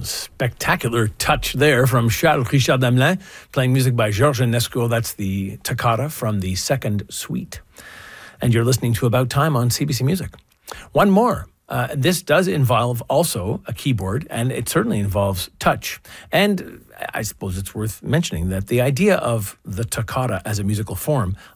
Spectacular touch there from Charles Richard Hamelin, playing music by Georges Enescu. That's the toccata from the second suite. And you're listening to About Time on CBC Music. One more. This does involve also a keyboard, and it certainly involves touch. And I suppose it's worth mentioning that the idea of the toccata as a musical form